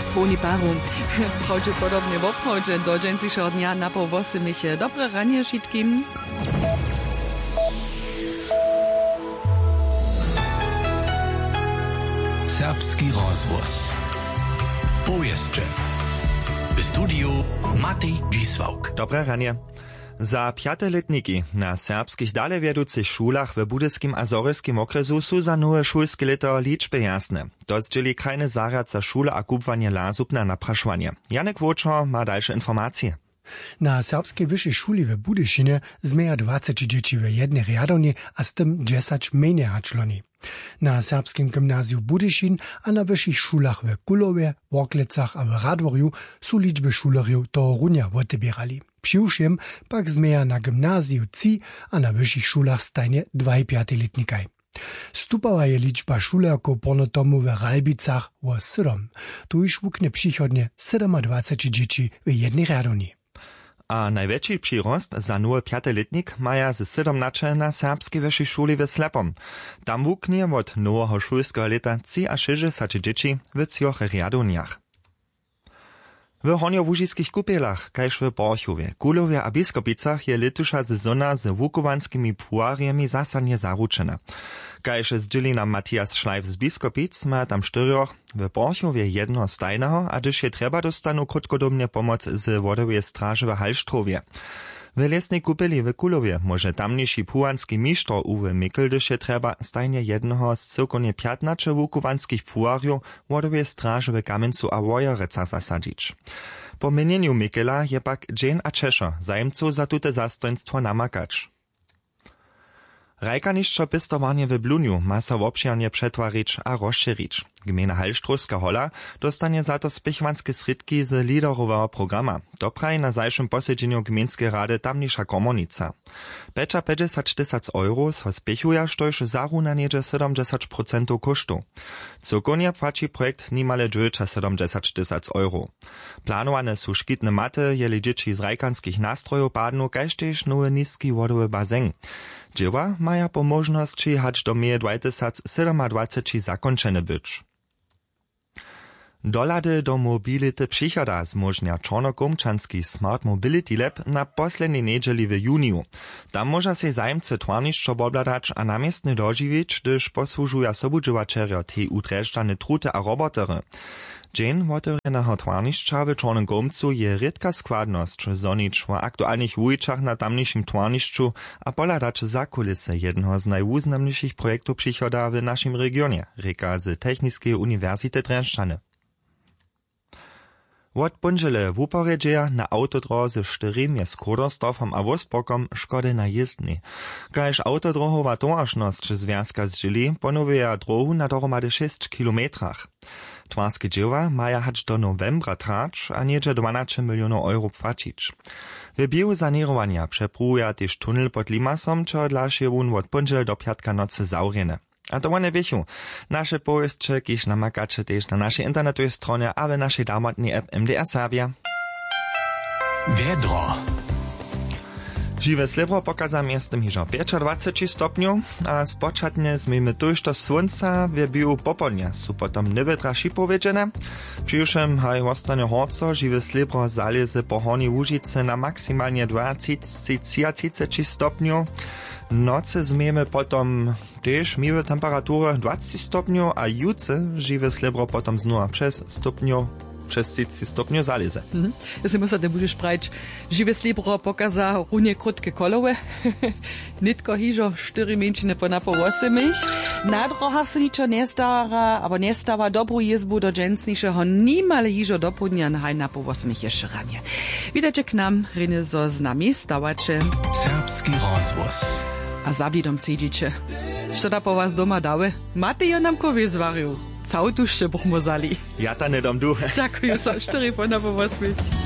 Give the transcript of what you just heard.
spolni paru. Prawdopodobnie w obchodzie do dżęcejszego dnia na po 8 miesięcy. Dobre ranie wszystkim. Serbski rozvoz. Powieszcze. W studiu Matej Dzisłauk. Dobre ranie. Za piateletniki na serbskich dalej wieducych szulach w budyskim a zoryskim okresu su za nowe szulskie leto liczby jasne. To zdzieli krajny zarad za szule a kupwanie lasub na napraszwanie. Janek Wočo ma dalsze informacje. Na serbskiej wyższej szuli w Budyszynie zmieja 20 dzieci w jednej riadowni, a z tym 10 mniej čloni. Na serbskim gimnazju Budyszin a na wyższych szulach w Kulowie, Worklecach a w Radworju su liczby szuleriów to runia odbierali. Přiušjem pak zmieja na gimnazju CI a na wyższych szulach stajnie 2,5-letnikaj. Stupała je liczba szulerków ponotomu w Ralbicach o 7. Tu już wuknie przychodnie 27 dzieci w jednej riadowni. A największy przyrost za nowy piateletnik maja z 17 na serbskiej wyższej szuli w Slepom. Tam wuknie od nowego szulskiego leta 3 a 60 dzieci w 3 riadowniach. W horniołužiskich kupielach, kajż w Borchowie, Kulowie a Biskopicach je letusza sezona z wukowanskimi puariemi zasadnie zaručena. Kajż zdzieli nam Matthias Schleif z Biskopic, ma tam 4, w Borchowie 1 stajnego, a gdyż je treba dostanu krótkodobnie pomoc z wodowej straży w Halštrowie. W lesnej kupeli w Kulowie może tamniejszy pułanski mistrz Uwe Mikl, gdyż je treba stajnie 1 z całkonie 15 wukowanskich puariów wodowej straży w Kamencu a Wojerecach zasadzić. Po mienieniu Mikela je pak Jane a Czesza zajemców za tute zastoństwo namakać. Rajkanišćo pistowanie w Bluniu ma so obširnie przetwarić a rozširić. Gmina Halštrovska hola dostanie za to spichwanskie sredki z liderowego programa. To praje na zajszym posiedzeniu gminskiej rady tamniejsza komunica. 50 euro so spichuje, štož zaruna niedzie 70% kosztu. Cokonie płaci projekt nimale 70 euro. Planowane su szkitne maty, jeli dzieci z rajkanskich nastrojów padną, kajż też nowy niski wodowy bazen. Dzieła maja po możności hać do meje 2027 zakończone być. Dolady do mobility przychoda zmożnia Czarnokomczanski Smart Mobility Lab na poslednej niedzieli w juniu. Tam może się zajemcy twarnišćo obladać a namiestny dożywić, gdyż posłużuja sobudźiwačerjo te utreszczane trute a robotery. Dzień otewrjenego twarnišća w Czarnogomcu je redka składność, zonić w aktualnych wujczach na tamniejszym twarnišću a poladać za kulisy jednego z najwuznamniejszych projektów przychoda w naszym regionie, reka z Technickiej Uniwersytety Dreszczany. Od ponžele wuporjedźeja na autodroze 4 je skrodostofom a wospokom szkody na jezdni. Kajż autodrohowa towarzność związka zdzieli ponowieja drohu na dohromady 6 kilometrach. Twarskie dzieła maja hać do novembra trać, a niedzie 12 milionów euro płacić. W biegu sanerowania przepruja też tunel pod Limasom, čo dalsze wun od ponžele do piatka nocy zaurjene. A to one wiechu. Nasze powieście kiż namakacie też na naszej internetowej stronie, a w naszej darmotnej app MDR Serbia. Wiedro. Žiwe slebro pokaza miestem hižo 25 stopniów, a spočatne zmiemy tuż do słońca w biegu popolnia su potom nevetra šipovedžene. Přijušem haj ostane horco, žiwe slebro zaleze po horni Łužice na maksymalnie 23 stopniów. Noce zmiemy potom też miłe temperatury 20 stopniów, a juce žiwe slebro potom znowu przez 30 stopniów zaleze. Ja muszę te budzisz prać, žiwe slebro pokaza runie krótkie kolowe. Nitko hižo 4 mięčine po napo 8. Na drohach se niczo nie stara, aber nie stała dobrą jezbu do dżęcniejszego nimale hižo do podnia na napo 8 jeszcze ranie. Witajcie k nam, ryny zo z nami stawacie. Serbski rozvoz. A zablidom siedzicie. Što da po was doma dały? Matej nam kowie zwarił. Całtuście buchmozali. Ja ta nedom du. Dziękuję za 4 po 8.